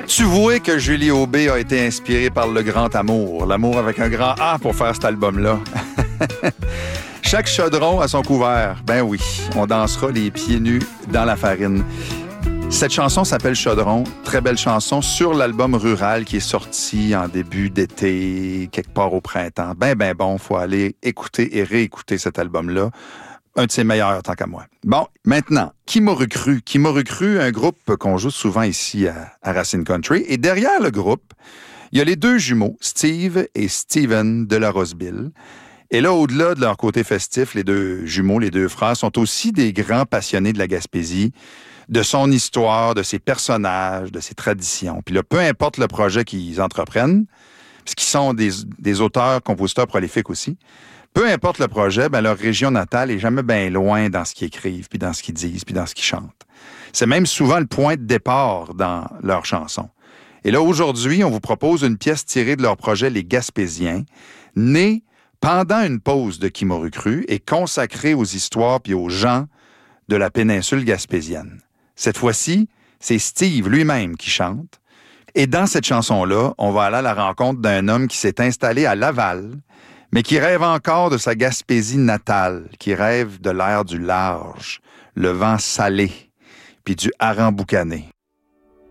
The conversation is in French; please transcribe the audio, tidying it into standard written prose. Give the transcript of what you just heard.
Tu vois que Julie Aubé a été inspirée par le grand amour. L'amour avec un grand A pour faire cet album-là. Chaque chaudron a son couvert. Ben oui, on dansera les pieds nus dans la farine. Cette chanson s'appelle Chaudron. Très belle chanson sur l'album Rural qui est sorti en début d'été, quelque part au printemps. Ben bon, faut aller écouter et réécouter cet album-là. Un de ses meilleurs, tant qu'à moi. Bon, maintenant, Qui m'aurait cru? Qui m'aurait cru, un groupe qu'on joue souvent ici à Racine Country. Et derrière le groupe, il y a les deux jumeaux, Steve et Steven de la Roseville. Et là, au-delà de leur côté festif, les deux jumeaux, les deux frères, sont aussi des grands passionnés de la Gaspésie, de son histoire, de ses personnages, de ses traditions. Puis là, peu importe le projet qu'ils entreprennent, puisqu'ils sont des auteurs, compositeurs prolifiques aussi, peu importe le projet, ben leur région natale est jamais bien loin dans ce qu'ils écrivent, puis dans ce qu'ils disent, puis dans ce qu'ils chantent. C'est même souvent le point de départ dans leurs chansons. Et là, aujourd'hui, on vous propose une pièce tirée de leur projet Les Gaspésiens, née pendant une pause de Qui m'aurait cru et consacrée aux histoires puis aux gens de la péninsule gaspésienne. Cette fois-ci, c'est Steve lui-même qui chante. Et dans cette chanson-là, on va aller à la rencontre d'un homme qui s'est installé à Laval, mais qui rêve encore de sa Gaspésie natale, qui rêve de l'air du large, le vent salé, puis du hareng boucané.